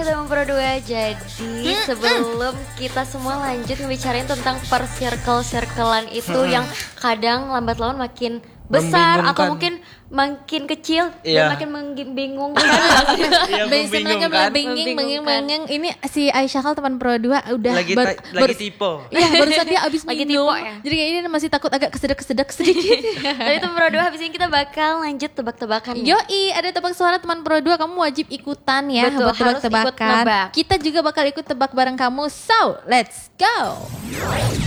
Sobat Teman Pro 2. Jadi sebelum kita semua lanjut ngebicarain tentang per-circle-circlean itu yang kadang lambat laun makin besar atau mungkin makin kecil dan makin membingungkan. Sebenarnya bingung. Ini si Aisyah teman Pro 2 udah lagi tipe. Iya, barusan dia abis lagi minum. tipe ya. Jadi kayak ini masih takut agak kesedek sedikit. Jadi Teman Pro 2 habis ini kita bakal lanjut tebak-tebakan. Yoi, ada tebak suara teman Pro 2, kamu wajib ikutan ya. Betul, buat harus ikut tebak-tebakan. nebak. Kita juga bakal ikut tebak bareng kamu. So, let's go.